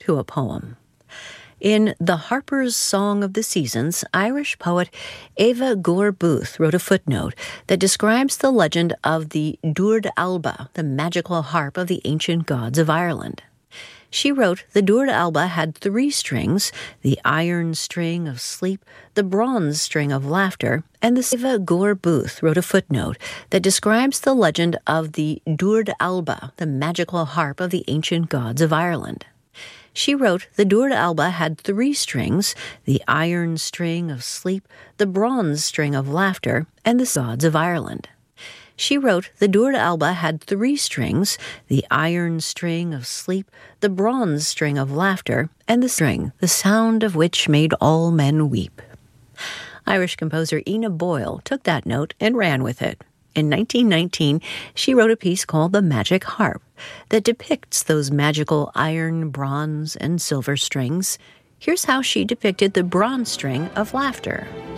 to a poem. In The Harper's Song of the Seasons, Irish poet Eva Gore Booth wrote a footnote that describes the legend of the Dúrd Alba, the magical harp of the ancient gods of Ireland. She wrote, the Dúrd Alba had 3 strings, the iron string of sleep, the bronze string of laughter, and the Eva Gore Booth wrote a footnote that describes the legend of the Dúrd Alba, the magical harp of the ancient gods of Ireland. She wrote, the Dúrd Alba had 3 strings, the iron string of sleep, the bronze string of laughter, and the gods of Ireland. She wrote, the Dúrd Alba had 3 strings, the iron string of sleep, the bronze string of laughter, and the string, the sound of which made all men weep. Irish composer Ina Boyle took that note and ran with it. In 1919, she wrote a piece called The Magic Harp that depicts those magical iron, bronze, and silver strings. Here's how she depicted the bronze string of laughter.